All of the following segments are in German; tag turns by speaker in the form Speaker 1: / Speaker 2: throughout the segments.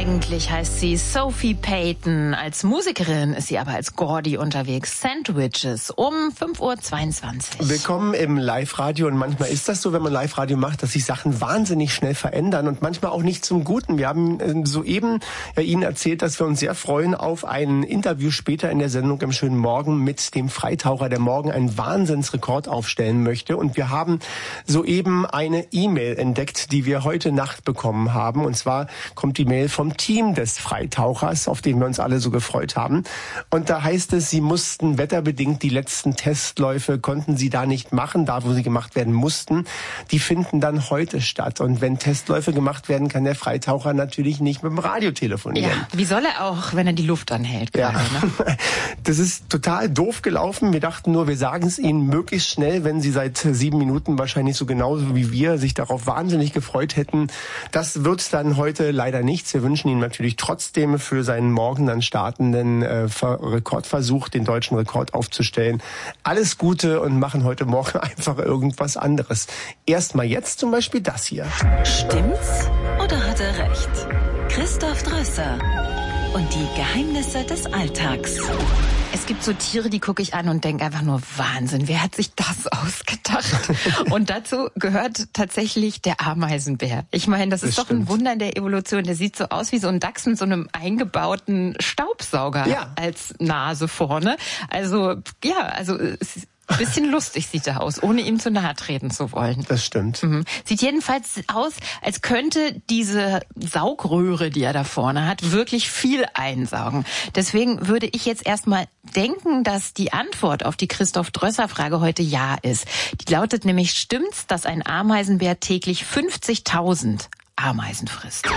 Speaker 1: Eigentlich heißt sie Sophie Payton. Als Musikerin ist sie aber als Gordy unterwegs. Sandwiches um 5:22 Uhr.
Speaker 2: Willkommen im Live-Radio. Und manchmal ist das so, wenn man Live-Radio macht, dass sich Sachen wahnsinnig schnell verändern und manchmal auch nicht zum Guten. Wir haben soeben Ihnen erzählt, dass wir uns sehr freuen auf ein Interview später in der Sendung im schönen Morgen mit dem Freitaucher, der morgen einen Wahnsinnsrekord aufstellen möchte. Und wir haben soeben eine E-Mail entdeckt, die wir heute Nacht bekommen haben. Und zwar kommt die Mail vom Team des Freitauchers, auf den wir uns alle so gefreut haben. Und da heißt es, sie mussten wetterbedingt die letzten Testläufe, konnten sie da nicht machen, da wo sie gemacht werden mussten. Die finden dann heute statt. Und wenn Testläufe gemacht werden, kann der Freitaucher natürlich nicht mit dem Radio telefonieren.
Speaker 1: Ja, wie soll er auch, wenn er die Luft anhält gerade, ne?
Speaker 2: Das ist total doof gelaufen. Wir dachten nur, wir sagen es Ihnen möglichst schnell, wenn Sie seit 7 Minuten wahrscheinlich so genauso wie wir sich darauf wahnsinnig gefreut hätten. Das wird dann heute leider nichts. Wir wünschen Ihnen natürlich trotzdem für seinen morgen dann startenden Rekordversuch, den deutschen Rekord aufzustellen, alles Gute und machen heute Morgen einfach irgendwas anderes. Erstmal jetzt zum Beispiel das hier.
Speaker 3: Stimmt's oder hat er recht? Christoph Drösser und die Geheimnisse des Alltags.
Speaker 1: Es gibt so Tiere, die gucke ich an und denke einfach nur, Wahnsinn, wer hat sich das ausgedacht? Und dazu gehört tatsächlich der Ameisenbär. Ich meine, das ist doch ein Wunder in der Evolution. Der sieht so aus wie so ein Dachs mit so einem eingebauten Staubsauger als Nase vorne. Also bisschen lustig sieht er aus, ohne ihm zu nahe treten zu wollen.
Speaker 2: Das stimmt.
Speaker 1: Sieht jedenfalls aus, als könnte diese Saugröhre, die er da vorne hat, wirklich viel einsaugen. Deswegen würde ich jetzt erstmal denken, dass die Antwort auf die Christoph-Drösser-Frage heute ja ist. Die lautet nämlich, stimmt's, dass ein Ameisenbär täglich 50.000 Ameisen frisst?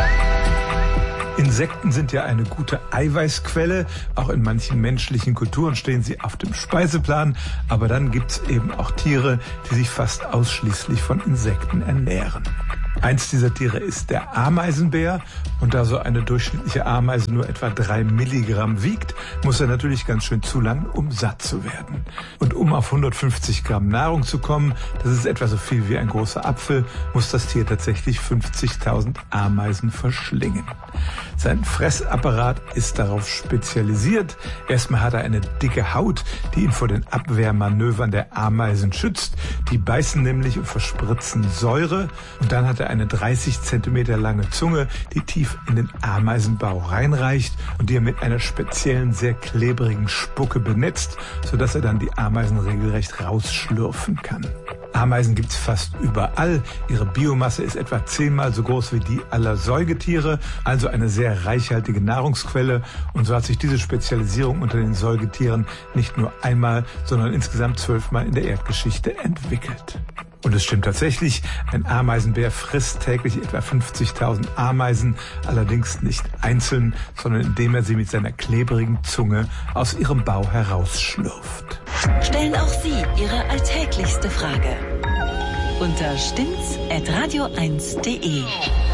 Speaker 4: Insekten sind ja eine gute Eiweißquelle. Auch in manchen menschlichen Kulturen stehen sie auf dem Speiseplan. Aber dann gibt's eben auch Tiere, die sich fast ausschließlich von Insekten ernähren. Eins dieser Tiere ist der Ameisenbär. Und da so eine durchschnittliche Ameise nur etwa 3 Milligramm wiegt, muss er natürlich ganz schön zulangen, um satt zu werden. Und um auf 150 Gramm Nahrung zu kommen, das ist etwa so viel wie ein großer Apfel, muss das Tier tatsächlich 50.000 Ameisen verschlingen. Sein Fressapparat ist darauf spezialisiert. Erstmal hat er eine dicke Haut, die ihn vor den Abwehrmanövern der Ameisen schützt. Die beißen nämlich und verspritzen Säure. Und dann hat er eine 30 Zentimeter lange Zunge, die tief in den Ameisenbau reinreicht und die er mit einer speziellen, sehr klebrigen Spucke benetzt, sodass er dann die Ameisen regelrecht rausschlürfen kann. Ameisen gibt's fast überall. Ihre Biomasse ist etwa 10-mal so groß wie die aller Säugetiere, also eine sehr reichhaltige Nahrungsquelle. Und so hat sich diese Spezialisierung unter den Säugetieren nicht nur einmal, sondern insgesamt 12-mal in der Erdgeschichte entwickelt. Und es stimmt tatsächlich, ein Ameisenbär frisst täglich etwa 50.000 Ameisen, allerdings nicht einzeln, sondern indem er sie mit seiner klebrigen Zunge aus ihrem Bau herausschlürft.
Speaker 3: Stellen auch Sie Ihre alltäglichste Frage unter stimmt's@radio1.de.